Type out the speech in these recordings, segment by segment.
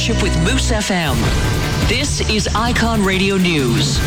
partnership with Moose FM. This is Icon Radio News.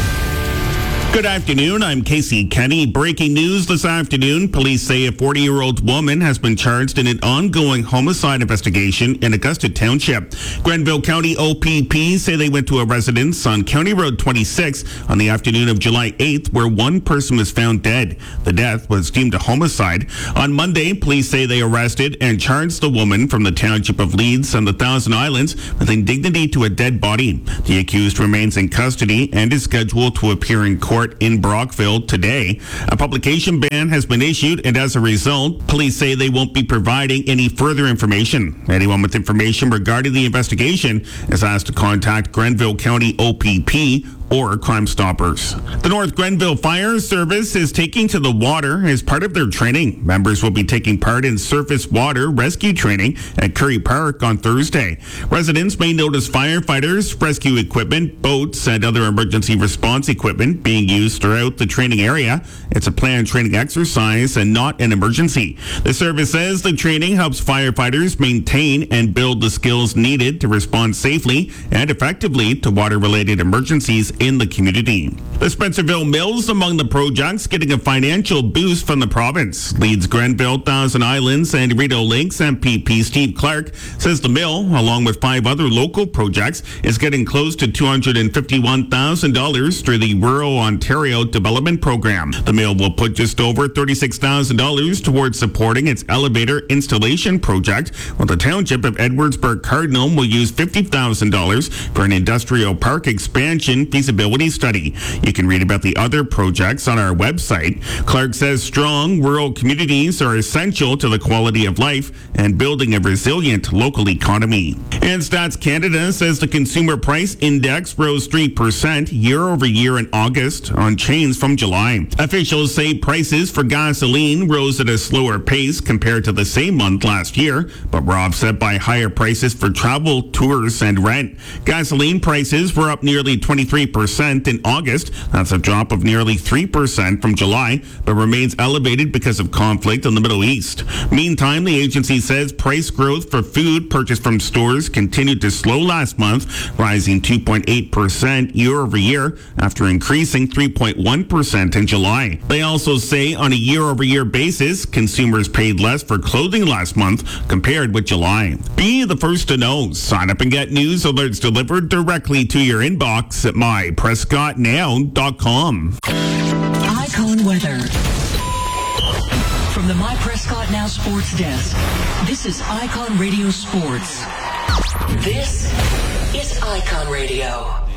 Good afternoon. I'm Casey Kenny. Breaking news this afternoon. Police say a 40-year-old woman has been charged in an ongoing homicide investigation in Augusta Township. Grenville County OPP say they went to a residence on County Road 26 on the afternoon of July 8th where one person was found dead. The death was deemed a homicide. On Monday, police say they arrested and charged the woman from the Township of Leeds and the Thousand Islands with indignity to a dead body. The accused remains in custody and is scheduled to appear in court in Brockville today. A publication ban has been issued, and as a result, police say they won't be providing any further information. Anyone with information regarding the investigation is asked to contact Grenville County OPP or Crime Stoppers. The North Grenville Fire Service is taking to the water as part of their training. Members will be taking part in surface water rescue training at Curry Park on Thursday. Residents may notice firefighters, rescue equipment, boats, and other emergency response equipment being used throughout the training area. It's a planned training exercise and not an emergency. The service says the training helps firefighters maintain and build the skills needed to respond safely and effectively to water-related emergencies in the community. The Spencerville Mills among the projects getting a financial boost from the province. Leeds Grenville, Thousand Islands, and Rideau Lakes MPP Steve Clark says the mill, along with 5 other local projects, is getting close to $251,000 through the Rural Ontario Development Program. The mill will put just over $36,000 towards supporting its elevator installation project, while the township of Edwardsburg Cardinal will use $50,000 for an industrial park expansion feasibility study. You can read about the other projects on our website. Clark says strong rural communities are essential to the quality of life and building a resilient local economy. And Stats Canada says the consumer price index rose 3% year over year in August, on change from July. Officials say prices for gasoline rose at a slower pace compared to the same month last year, but were offset by higher prices for travel, tours, and rent. Gasoline prices were up nearly 23% in August. That's a drop of nearly 3% from July, but remains elevated because of conflict in the Middle East. Meantime, the agency says price growth for food purchased from stores continued to slow last month, rising 2.8% year over year after increasing 3.1% in July. They also say on a year-over-year basis, consumers paid less for clothing last month compared with July. Be the first to know. Sign up and get news alerts delivered directly to your inbox at myprescottnow.com. Icon weather. From the My Prescott Now Sports Desk, this is Icon Radio Sports. This is Icon Radio.